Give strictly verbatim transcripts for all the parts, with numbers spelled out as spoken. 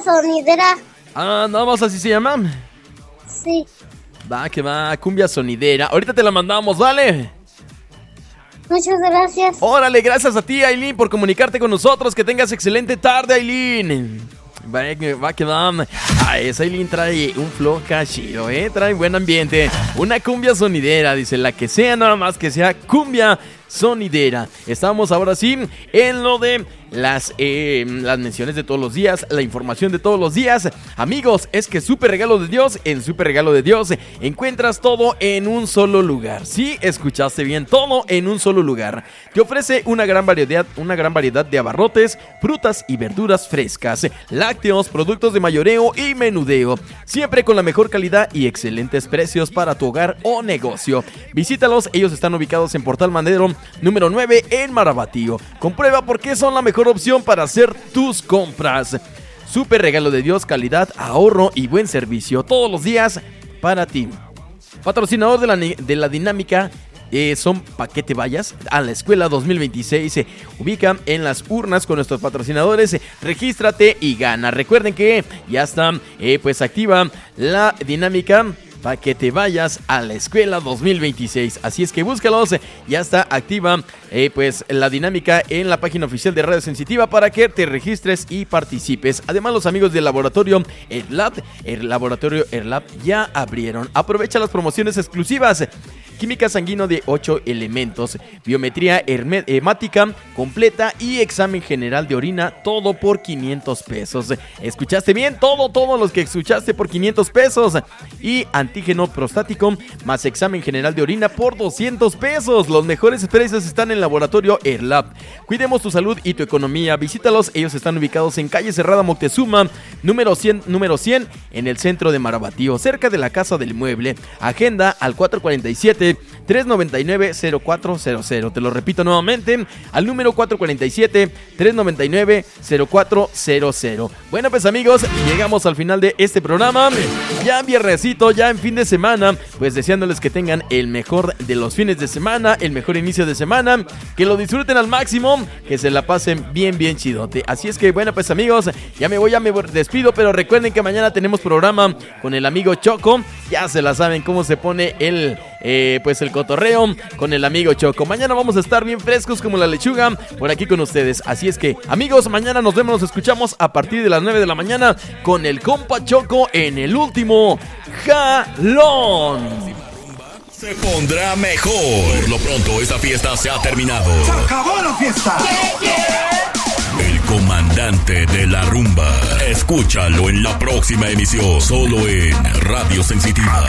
sonidera. Ah, nada más así se llama. Sí. Va, que va, cumbia sonidera. Ahorita te la mandamos, ¿vale? Muchas gracias. Órale, gracias a ti, Aileen, por comunicarte con nosotros. Que tengas excelente tarde, Aileen. Va, va que va. Ah, esa Aileen trae un flow chido, ¿eh? Trae buen ambiente. Una cumbia sonidera, dice, la que sea, nada más que sea cumbia sonidera. Estamos ahora sí en lo de las, eh, las menciones de todos los días, la información de todos los días. Amigos, es que Super Regalo de Dios, en Super Regalo de Dios encuentras todo en un solo lugar. Sí, escuchaste bien, todo en un solo lugar. Te ofrece una gran variedad, una gran variedad de abarrotes, frutas y verduras frescas, lácteos, productos de mayoreo y menudeo, siempre con la mejor calidad y excelentes precios para tu hogar o negocio. Visítalos, ellos están ubicados en Portal Madero número nueve en Marabatío. Comprueba por qué son la mejor opción para hacer tus compras. Super Regalo de Dios, calidad, ahorro y buen servicio todos los días para ti. Patrocinador de la, de la dinámica eh, son Pa' que te vayas a la escuela dos mil veintiséis. Se ubican en las urnas con nuestros patrocinadores. Regístrate y gana. Recuerden que ya está eh, pues activa la dinámica para que te vayas a la escuela dos mil veintiséis. Así es que búscalos, ya está activa eh, pues la dinámica en la página oficial de Radio Sensitiva para que te registres y participes. Además, los amigos del laboratorio ERLAB, el laboratorio ERLAB ya abrieron. Aprovecha las promociones exclusivas. Química sanguíneo de ocho elementos, biometría hemática completa y examen general de orina, todo por quinientos pesos. ¿Escuchaste bien? Todo, todos los que escuchaste por quinientos pesos. Y antígeno prostático más examen general de orina por doscientos pesos. Los mejores precios están en el laboratorio ERLAB. Cuidemos tu salud y tu economía. Visítalos, ellos están ubicados en calle Cerrada Moctezuma, número cien, número cien, en el centro de Marabatío, cerca de la Casa del Mueble. Agenda al cuatro cuatro siete, tres nueve nueve, cero cuatro cero cero. Te lo repito nuevamente, al número cuatro cuatro siete, tres nueve nueve, cero cuatro cero cero. Bueno, pues amigos, llegamos al final de este programa. Ya viernesito, ya en fin de semana, pues deseándoles que tengan el mejor de los fines de semana, el mejor inicio de semana, que lo disfruten al máximo, que se la pasen bien, bien chidote. Así es que, bueno, pues amigos, ya me voy, ya me despido, pero recuerden que mañana tenemos programa con el amigo Choco. Ya se la saben cómo se pone el, eh, pues el cotorreo con el amigo Choco. Mañana vamos a estar bien frescos como la lechuga por aquí con ustedes. Así es que, amigos, mañana nos vemos, nos escuchamos a partir de las nueve de la mañana con el compa Choco en el último jalón. Se pondrá mejor. Por lo pronto, esta fiesta se ha terminado. ¡Se acabó la fiesta! Yeah, yeah. El comandante de la rumba. Escúchalo en la próxima emisión, solo en Radio Sensitiva.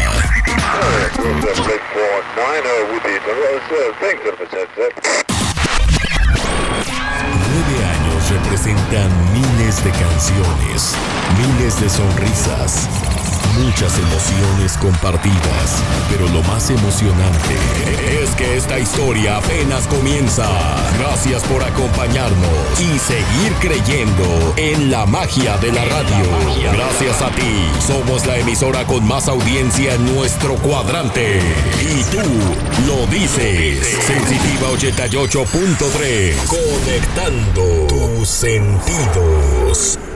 Nueve años representan miles de canciones, miles de sonrisas, muchas emociones compartidas, pero lo más emocionante es que esta historia apenas comienza. Gracias por acompañarnos y seguir creyendo en la magia de la radio. Gracias a ti, somos la emisora con más audiencia en nuestro cuadrante. Y tú lo dices. Sensitiva ochenta y ocho punto tres, conectando tus sentidos.